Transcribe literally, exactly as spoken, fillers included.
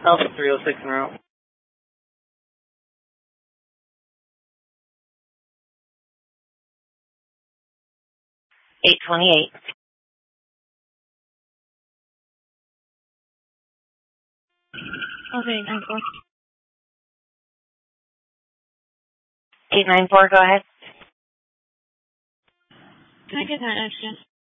Alpha three oh six en route. eight twenty-eight. Okay, nine four. eight nine four, go ahead. Can I get that extra?